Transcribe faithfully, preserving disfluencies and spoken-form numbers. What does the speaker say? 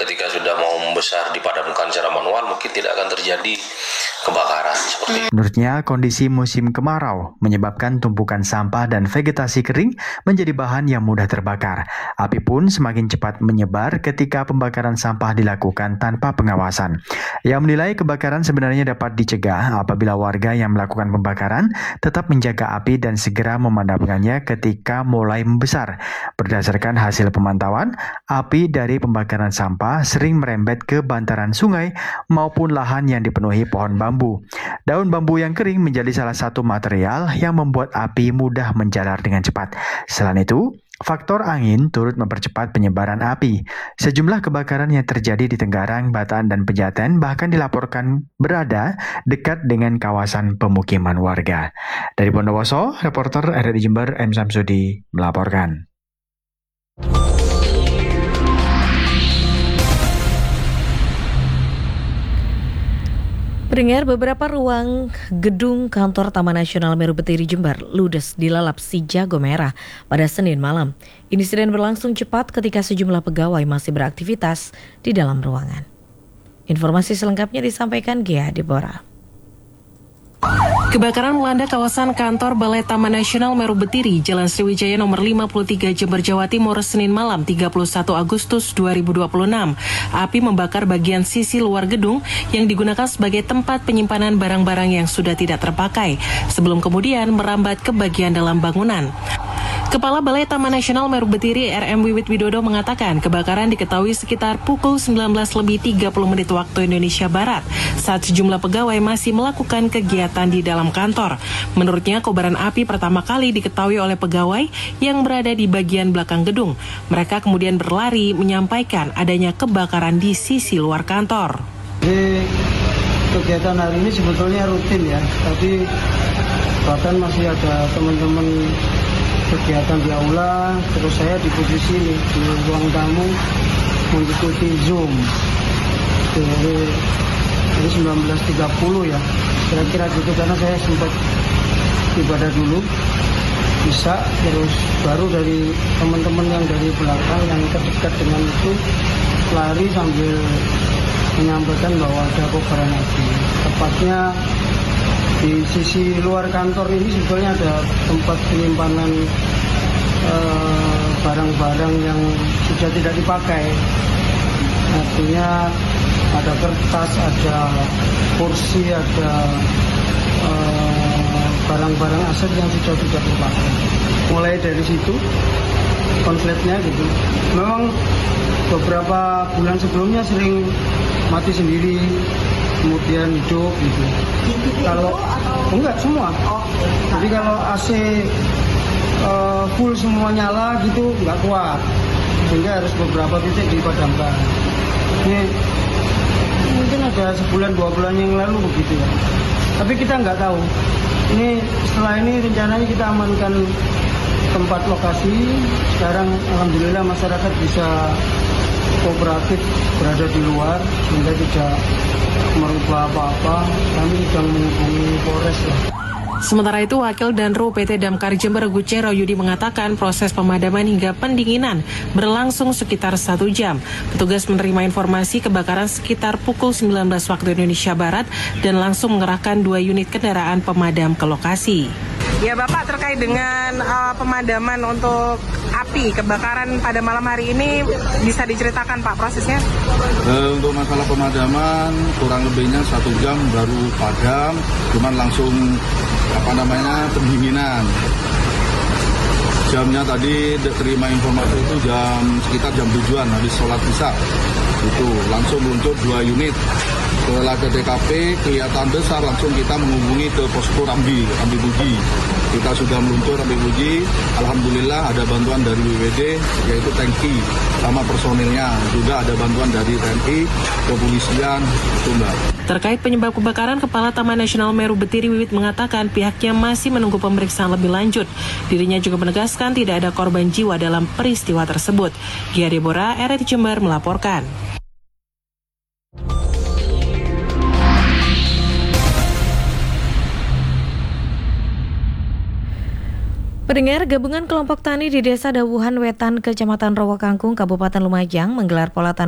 ketika sudah mau membesar dipadamkan secara manual mungkin tidak akan terjadi kebakaran seperti itu. Menurutnya, kondisi musim kemarau menyebabkan tumpukan sampah dan vegetasi kering menjadi bahan yang mudah terbakar. Api pun semakin cepat menyebar ketika pembakaran sampah dilakukan tanpa pengawasan. Ia menilai kebakaran sebenarnya dapat dicegah apabila warga yang melakukan pembakaran tetap menjaga api dan segera memadamkannya ketika mulai membesar. Berdasarkan hasil pemantauan, api dari pembakaran sampah sering merembet ke bantaran sungai maupun lahan yang dipenuhi pohon bambu. Bambu. Daun bambu yang kering menjadi salah satu material yang membuat api mudah menjalar dengan cepat. Selain itu, faktor angin turut mempercepat penyebaran api. Sejumlah kebakaran yang terjadi di Tenggarang, Bataan, dan Pejaten bahkan dilaporkan berada dekat dengan kawasan pemukiman warga. Dari Bondowoso, reporter R R I Jember M. Samsudi melaporkan. Pendengar, beberapa ruang gedung kantor Taman Nasional Meru Betiri Jember ludes dilalap si jago merah pada Senin malam. Insiden berlangsung cepat ketika sejumlah pegawai masih beraktivitas di dalam ruangan. Informasi selengkapnya disampaikan Gia Deborah. Kebakaran melanda kawasan kantor Balai Taman Nasional Meru Betiri, Jalan Sriwijaya nomor lima puluh tiga Jember, Jawa Timur, Senin malam tiga puluh satu Agustus dua ribu dua puluh enam. Api membakar bagian sisi luar gedung yang digunakan sebagai tempat penyimpanan barang-barang yang sudah tidak terpakai, sebelum kemudian merambat ke bagian dalam bangunan. Kepala Balai Taman Nasional Meru Betiri R M Wiwit Widodo mengatakan kebakaran diketahui sekitar pukul sembilan belas lebih tiga puluh menit waktu Indonesia Barat saat sejumlah pegawai masih melakukan kegiatan di dalam kantor. Menurutnya, kobaran api pertama kali diketahui oleh pegawai yang berada di bagian belakang gedung. Mereka kemudian berlari menyampaikan adanya kebakaran di sisi luar kantor. Jadi kegiatan hari ini sebetulnya rutin ya, tapi bahkan masih ada teman-teman kegiatan di aula, terus saya di posisi ini, di ruang tamu mengikuti Zoom. Jadi, jadi sembilan belas tiga puluh ya, kira-kira gitu, karena saya sempat ibadah dulu, bisa, terus baru dari teman-teman yang dari belakang yang terdekat dengan itu lari sambil menyampaikan bahwa ada kobaran api. Tepatnya di sisi luar kantor ini sebetulnya ada tempat penyimpanan eh, barang-barang yang sudah tidak dipakai. Artinya ada kertas, ada kursi, ada eh, barang-barang aset yang sudah tidak dipakai. Mulai dari situ konsletnya gitu. Memang beberapa bulan sebelumnya sering mati sendiri, kemudian hidup gitu. Kalau enggak semua. Jadi kalau A C uh, full semua nyala gitu enggak kuat, sehingga harus beberapa titik dipadamkan. Ini mungkin ada sebulan dua bulan yang lalu begitu ya. Tapi kita nggak tahu. Ini setelah ini rencananya kita amankan tempat lokasi. Sekarang alhamdulillah masyarakat bisa kooperatif berada di luar sehingga tidak merubah apa-apa. Kami sedang menghubungi Polres ya. Sementara itu, Wakil Danru P T Damkar Jember Gucero Yudi mengatakan proses pemadaman hingga pendinginan berlangsung sekitar satu jam. Petugas menerima informasi kebakaran sekitar pukul sembilan belas waktu Indonesia Barat dan langsung mengerahkan dua unit kendaraan pemadam ke lokasi. Ya Bapak, terkait dengan uh, pemadaman untuk api kebakaran pada malam hari ini bisa diceritakan Pak prosesnya? E, untuk masalah pemadaman kurang lebihnya satu jam baru padam, cuman langsung apa namanya pendinginan. Jamnya tadi terima informasi itu jam sekitar jam tujuan habis sholat isya itu langsung meluncur dua unit. Setelah ke T K P kelihatan besar, langsung kita menghubungi ke posko Rambi, Rambi Buji. Kita sudah meluncur Rambi Buji, alhamdulillah ada bantuan dari B P B D yaitu tangki sama personilnya, juga ada bantuan dari T N I, kepolisian, itu Mbak. Terkait penyebab kebakaran, Kepala Taman Nasional Meru Betiri Wiwit mengatakan pihaknya masih menunggu pemeriksaan lebih lanjut. Dirinya juga menegaskan tidak ada korban jiwa dalam peristiwa tersebut. Gia Deborah, R R I Jember melaporkan. Pendengar, gabungan kelompok tani di Desa Dawuhan Wetan, Kecamatan Rowokangkung, Kabupaten Lumajang menggelar pola tanam